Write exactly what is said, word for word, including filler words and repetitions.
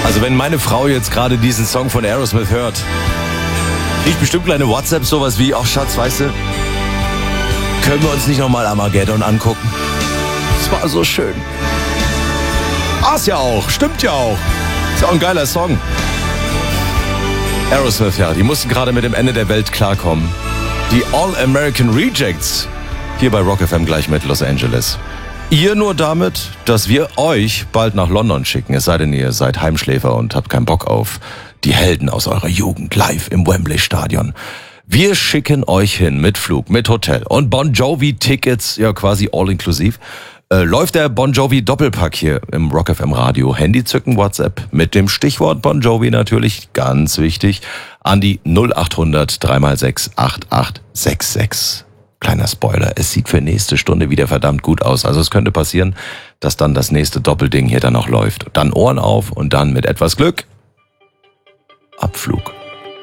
Also wenn meine Frau jetzt gerade diesen Song von Aerosmith hört, kriege ich bestimmt kleine WhatsApp, sowas wie, ach Schatz, weißt du, können wir uns nicht nochmal Armageddon angucken? Das war so schön. War's ja auch, stimmt ja auch. Ist ja auch ein geiler Song. Aerosmith, ja, die mussten gerade mit dem Ende der Welt klarkommen. Die All-American Rejects, hier bei Rock F M gleich mit Los Angeles. Ihr nur damit, dass wir euch bald nach London schicken, es sei denn, ihr seid Heimschläfer und habt keinen Bock auf die Helden aus eurer Jugend live im Wembley-Stadion. Wir schicken euch hin mit Flug, mit Hotel und Bon Jovi-Tickets, ja quasi all-inklusiv. Äh, läuft der Bon Jovi Doppelpack hier im Rock F M Radio. Handy zücken, WhatsApp mit dem Stichwort Bon Jovi natürlich, ganz wichtig, an die null acht hundert drei mal sechs acht acht sechs sechs. Kleiner Spoiler, es sieht für nächste Stunde wieder verdammt gut aus. Also es könnte passieren, dass dann das nächste Doppelding hier dann noch läuft. Dann Ohren auf und dann mit etwas Glück